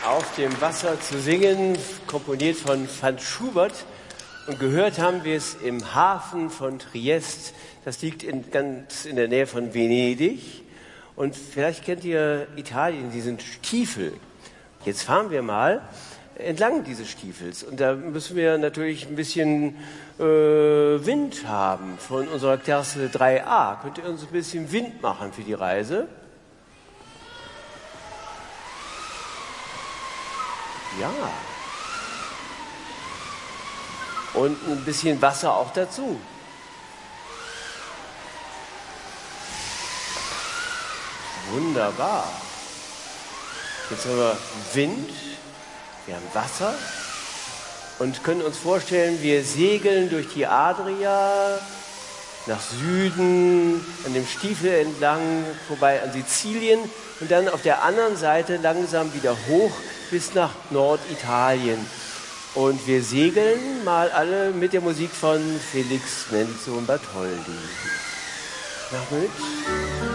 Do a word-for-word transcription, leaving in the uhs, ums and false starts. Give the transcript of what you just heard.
Auf dem Wasser zu singen, komponiert von Franz Schubert. Und gehört haben wir es im Hafen von Triest. Das liegt in, ganz in der Nähe von Venedig. Und vielleicht kennt ihr Italien, diesen Stiefel. Jetzt fahren wir mal entlang dieses Stiefels. Und da müssen wir natürlich ein bisschen äh, Wind haben von unserer Klasse drei a. Könnt ihr uns ein bisschen Wind machen für die Reise? Ja. Und ein bisschen Wasser auch dazu. Wunderbar. Jetzt haben wir Wind, wir haben Wasser und können uns vorstellen, wir segeln durch die Adria nach Süden, an dem Stiefel entlang, vorbei an Sizilien und dann auf der anderen Seite langsam wieder hoch bis nach Norditalien. Und wir segeln mal alle mit der Musik von Felix Mendelssohn Bartholdy. Mach mit.